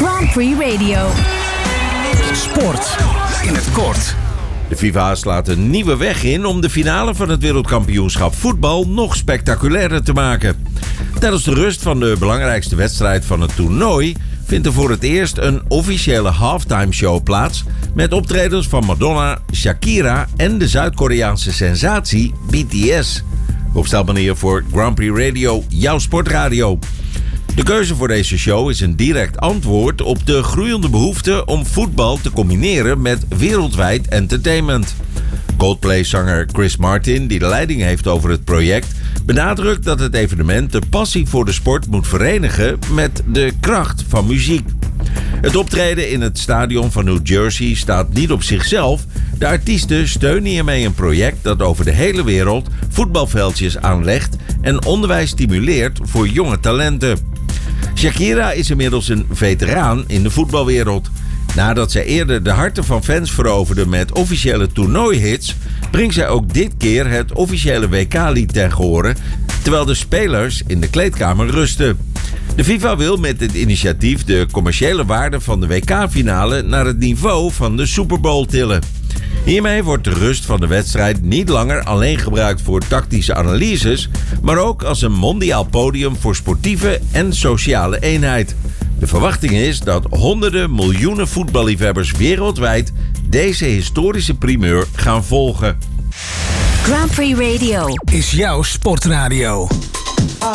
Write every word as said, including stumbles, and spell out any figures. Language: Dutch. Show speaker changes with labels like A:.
A: Grand Prix Radio.
B: Sport in het kort.
C: De FIFA slaat een nieuwe weg in om de finale van het wereldkampioenschap voetbal nog spectaculairder te maken. Tijdens de rust van de belangrijkste wedstrijd van het toernooi vindt er voor het eerst een officiële halftime show plaats met optredens van Madonna, Shakira en de Zuid-Koreaanse sensatie B T S. Rob Stelman hier voor Grand Prix Radio, jouw sportradio. De keuze voor deze show is een direct antwoord op de groeiende behoefte om voetbal te combineren met wereldwijd entertainment. Coldplay-zanger Chris Martin, die de leiding heeft over het project, benadrukt dat het evenement de passie voor de sport moet verenigen met de kracht van muziek. Het optreden in het stadion van New Jersey staat niet op zichzelf. De artiesten steunen hiermee een project dat over de hele wereld voetbalveldjes aanlegt en onderwijs stimuleert voor jonge talenten. Shakira is inmiddels een veteraan in de voetbalwereld. Nadat zij eerder de harten van fans veroverde met officiële toernooihits, brengt zij ook dit keer het officiële W K-lied ten gehore, terwijl de spelers in de kleedkamer rusten. De FIFA wil met dit initiatief de commerciële waarde van de W K-finale naar het niveau van de Super Bowl tillen. Hiermee wordt de rust van de wedstrijd niet langer alleen gebruikt voor tactische analyses, maar ook als een mondiaal podium voor sportieve en sociale eenheid. De verwachting is dat honderden miljoenen voetballiefhebbers wereldwijd deze historische primeur gaan volgen.
A: Grand Prix Radio
B: Is jouw sportradio.